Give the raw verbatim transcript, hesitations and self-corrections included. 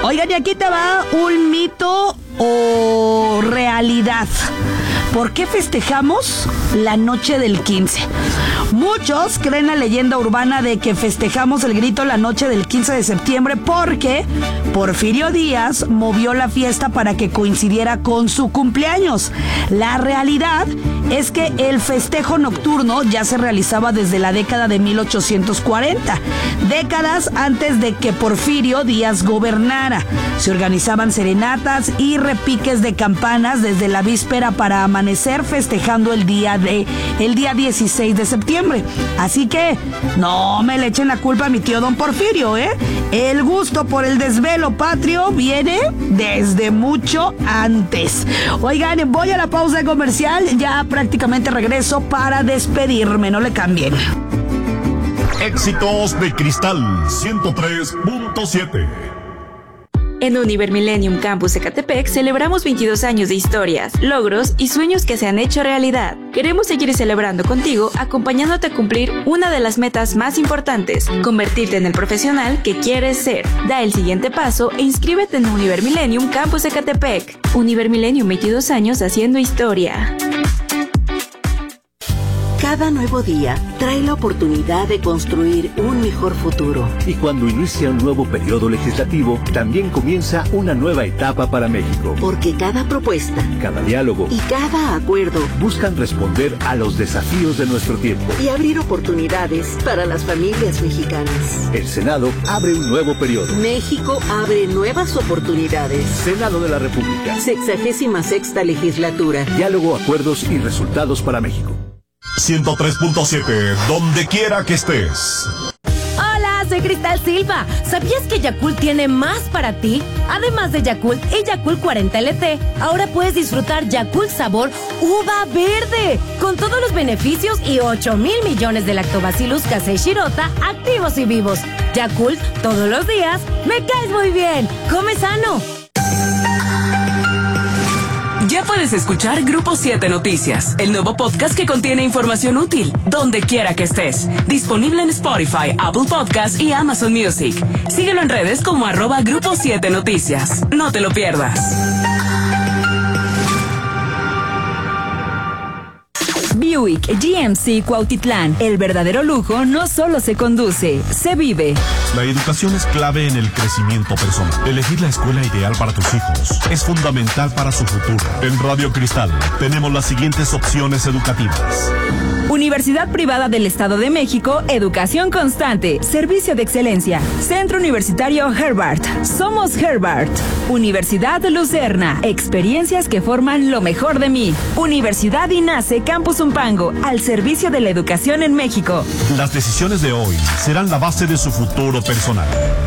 Oigan, y aquí te va un mito o realidad. ¿Por qué festejamos la noche del quince? Muchos creen la leyenda urbana de que festejamos el grito la noche del quince de septiembre porque Porfirio Díaz movió la fiesta para que coincidiera con su cumpleaños. La realidad es que el festejo nocturno ya se realizaba desde la década de mil ochocientos cuarenta, décadas antes de que Porfirio Díaz gobernara. Se organizaban serenatas y repiques de campanas desde la víspera para amanecer festejando el día de el día dieciséis de septiembre. Así que no me le echen la culpa a mi tío don Porfirio, ¿eh? El gusto por el desvelo patrio viene desde mucho antes. Oigan, voy a la pausa comercial, ya prácticamente regreso para despedirme, no le cambien. Éxitos de Cristal ciento tres punto siete. En Univer Millennium Campus Ecatepec celebramos veintidós años de historias, logros y sueños que se han hecho realidad. Queremos seguir celebrando contigo, acompañándote a cumplir una de las metas más importantes, convertirte en el profesional que quieres ser. Da el siguiente paso e inscríbete en Univer Millennium Campus Ecatepec. Univer Millennium, veintidós años haciendo historia. Cada nuevo día trae la oportunidad de construir un mejor futuro. Y cuando inicia un nuevo periodo legislativo, también comienza una nueva etapa para México. Porque cada propuesta, cada diálogo y cada acuerdo buscan responder a los desafíos de nuestro tiempo y abrir oportunidades para las familias mexicanas. El Senado abre un nuevo periodo. México abre nuevas oportunidades. Senado de la República. Sexagésima sexta legislatura. Diálogo, acuerdos y resultados para México. ciento tres punto siete, donde quiera que estés. Hola, soy Cristal Silva. ¿Sabías que Yakult tiene más para ti? Además de Yakult y Yakult cuarenta L T, ahora puedes disfrutar Yakult sabor uva verde, con todos los beneficios y ocho mil millones de lactobacillus casei shirota activos y vivos. Yakult, todos los días, me caes muy bien. Come sano. Ya puedes escuchar Grupo siete Noticias, el nuevo podcast que contiene información útil, donde quiera que estés. Disponible en Spotify, Apple Podcasts y Amazon Music. Síguelo en redes como arroba Grupo siete Noticias. No te lo pierdas. Buick G M C Cuautitlán. El verdadero lujo no solo se conduce, se vive. La educación es clave en el crecimiento personal. Elegir la escuela ideal para tus hijos es fundamental para su futuro. En Radio Cristal tenemos las siguientes opciones educativas. Universidad Privada del Estado de México, educación constante, servicio de excelencia. Centro Universitario Herbart, somos Herbart. Universidad Lucerna, experiencias que forman lo mejor de mí. Universidad INACE Campus Umpango, al servicio de la educación en México. Las decisiones de hoy serán la base de su futuro personal.